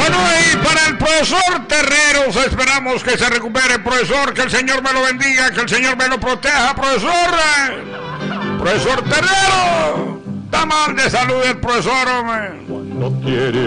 Bueno, y para el profesor Terreros, esperamos que se recupere, profesor, que el Señor me lo bendiga, que el Señor me lo proteja, profesor. Profesor Terrero, está mal de salud el profesor, hombre. Cuando quiere